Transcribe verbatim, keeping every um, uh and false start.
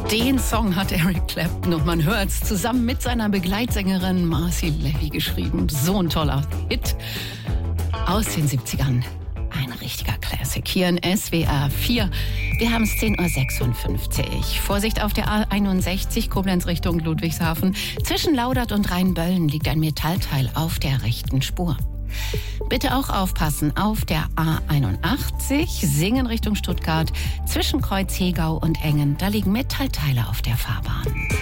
Den Song hat Eric Clapton und man hört's zusammen mit seiner Begleitsängerin Marcy Levy geschrieben. So ein toller Hit aus den siebzigern. Ein richtiger Classic hier in S W R vier. Wir haben es zehn Uhr sechsundfünfzig. Vorsicht auf der A einundsechzig, Koblenz Richtung Ludwigshafen. Zwischen Laudert und Rheinböllen liegt ein Metallteil auf der rechten Spur. Bitte auch aufpassen auf der A einundachtzig, Singen Richtung Stuttgart. Zwischen Kreuz Hegau und Engen, da liegen Metallteile auf der Fahrbahn.